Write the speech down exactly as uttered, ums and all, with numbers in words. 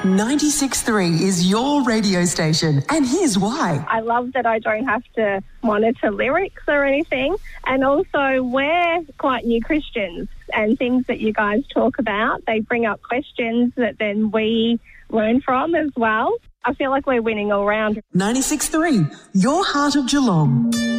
ninety-six point three is your radio station, and here's why. I love that I don't have to monitor lyrics or anything, and also we're quite new Christians, and things that you guys talk about, they bring up questions that then we learn from as well. I feel like we're winning all round. ninety-six point three, your heart of Geelong.